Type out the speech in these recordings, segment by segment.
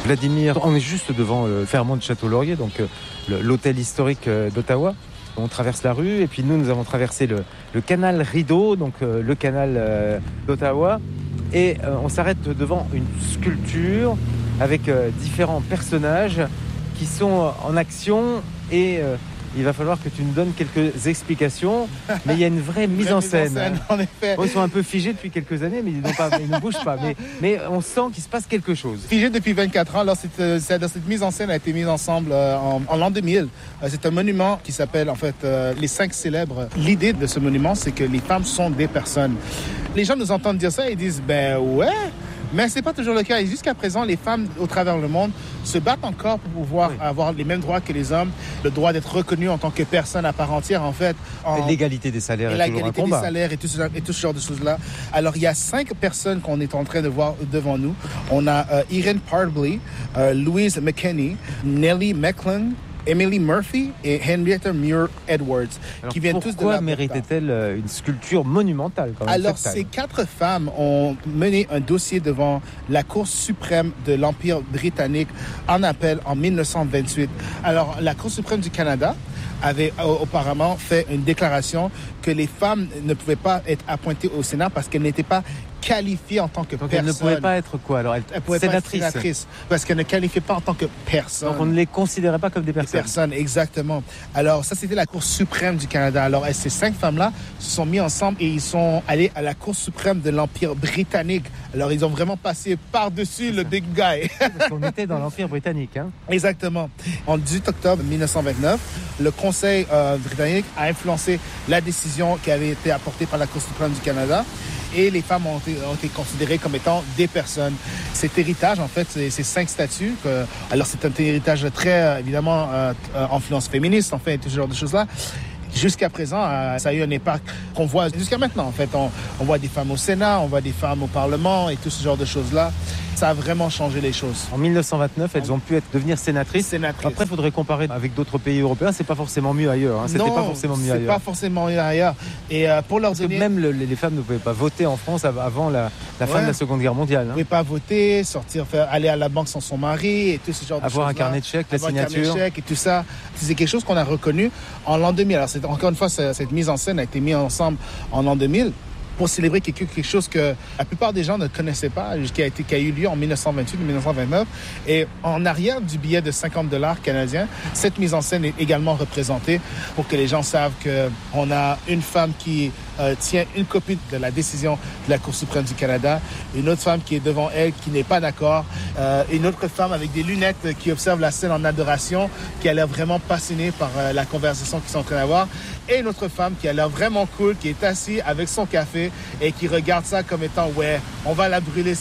Vladimir, on est juste devant le Fairmont de Château-Laurier, donc l'hôtel historique d'Ottawa. On traverse la rue et puis nous avons traversé le canal Rideau, donc le canal d'Ottawa. Et on s'arrête devant une sculpture avec différents personnages qui sont en action et il va falloir que tu nous donnes quelques explications. Mais il y a une vraie mise en scène. En effet. Ils sont un peu figés depuis quelques années, mais ils ne bougent pas. Mais on sent qu'il se passe quelque chose. Figé depuis 24 ans. Alors, cette mise en scène a été mise ensemble en l'an 2000. C'est un monument qui s'appelle, en fait, les 5 célèbres. L'idée de ce monument, c'est que les femmes sont des personnes. Les gens nous entendent dire ça et disent, ben ouais. Mais ce n'est pas toujours le cas. Et jusqu'à présent, les femmes au travers le monde se battent encore pour pouvoir avoir les mêmes droits que les hommes, le droit d'être reconnu en tant que personne à part entière, en fait. L'égalité des salaires est toujours un combat. L'égalité des salaires et tout ce genre de choses-là. Alors, il y a 5 personnes qu'on est en train de voir devant nous. On a Irene Parbley, Louise McKinney, Nellie Mecklin, Emily Murphy et Henrietta Muir Edwards, qui viennent tous de Pourquoi méritait-elle une sculpture monumentale quand même? Alors, ces 4 femmes ont mené un dossier devant la Cour suprême de l'Empire britannique en appel en 1928. Alors, la Cour suprême du Canada avait auparavant fait une déclaration que les femmes ne pouvaient pas être appointées au Sénat parce qu'elles n'étaient pas qualifiée en tant que donc personne. Elle ne pouvait pas être quoi alors? Elle pouvait pas être sénatrice parce qu'elle ne qualifiait pas en tant que personne. Donc on ne les considérait pas comme des personnes. Des personnes, exactement. Alors ça, c'était la Cour suprême du Canada. Alors ces 5 femmes-là se sont mis ensemble et ils sont allés à la Cour suprême de l'Empire britannique. Alors ils ont vraiment passé par-dessus le big guy. Parce qu'on était dans l'Empire britannique. Hein? Exactement. En 18 octobre 1929, le Conseil britannique a influencé la décision qui avait été apportée par la Cour suprême du Canada. Et les femmes ont été considérées comme étant des personnes. Cet héritage, en fait, ces 5 statuts, alors c'est un héritage très, évidemment, influence féministe, en fait, tout ce genre de choses-là. Jusqu'à présent, ça a eu un impact qu'on voit jusqu'à maintenant. En fait, on voit des femmes au Sénat, on voit des femmes au Parlement et tout ce genre de choses-là. Ça a vraiment changé les choses. En 1929, elles ont pu devenir sénatrices. Après, il faudrait comparer avec d'autres pays européens. C'est pas forcément mieux ailleurs. Hein. C'était pas forcément mieux ailleurs. C'est pas forcément mieux ailleurs. Et pour leur donner... Même les femmes ne pouvaient pas voter en France avant la fin de la Seconde Guerre mondiale. Hein. Ils ne pouvaient pas voter, aller à la banque sans son mari et tout ce genre de choses. Avoir un carnet de chèques, la signature. Un carnet de chèques et tout ça. C'est quelque chose qu'on a reconnu en l'an 2000. Alors, encore une fois, cette mise en scène a été mise ensemble en l'an 2000. Pour célébrer quelque chose que la plupart des gens ne connaissaient pas, qui a eu lieu en 1928 et 1929. Et en arrière du billet de $50 canadiens, cette mise en scène est également représentée pour que les gens savent qu'on a une femme qui tient une copie de la décision de la Cour suprême du Canada, une autre femme qui est devant elle, qui n'est pas d'accord, une autre femme avec des lunettes qui observe la scène en adoration, qui a l'air vraiment passionnée par la conversation qu'ils sont en train d'avoir, et une autre femme qui a l'air vraiment cool, qui est assise avec son café et qui regarde ça comme étant on va la brûler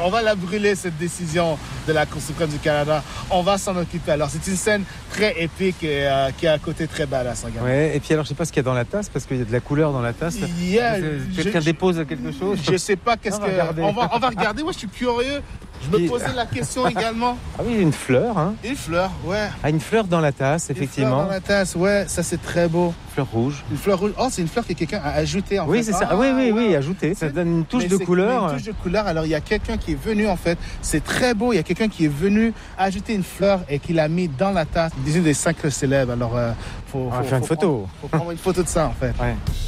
cette décision de la Cour suprême du Canada, on va s'en occuper. Alors c'est une scène très épique et qui est à côté très badass. Ouais, et puis alors je sais pas ce qu'il y a dans la tasse parce qu'il y a de la couleur dans la tasse. Quelqu'un dépose quelque chose. Je sais pas on va regarder. Moi je suis curieux. Je me posais la question également. Ah oui, une fleur, hein. Une fleur, ouais. Ah, une fleur dans la tasse, effectivement. Une fleur dans la tasse, ouais, ça c'est très beau. Fleur rouge. Une fleur rouge. Oh, c'est une fleur que quelqu'un a ajoutée en fait. Oui, c'est ça. Oui, ajoutée. Ça donne une touche de couleur. Une touche de couleur. Alors il y a quelqu'un qui est venu en fait. C'est très beau. Il y a quelqu'un qui est venu ajouter une fleur et qui l'a mis dans la tasse. Une des 5 célèbres. Alors faut faire une photo. Faut prendre une photo de ça en fait. Ouais.